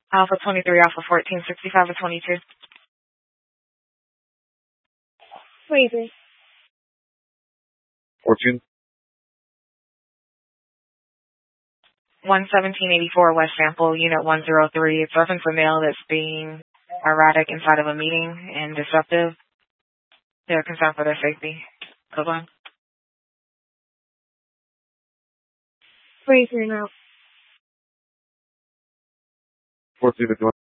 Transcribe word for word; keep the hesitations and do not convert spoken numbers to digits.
Alpha twenty-three, Alpha fourteen, sixty-five or twenty-two. twenty-three. fourteen. one seventeen eighty-four West Sample, Unit one oh three. It's reference a male that's being erratic inside of a meeting and disruptive. They're concerned for their safety. Go on. twenty-three now. fourteen to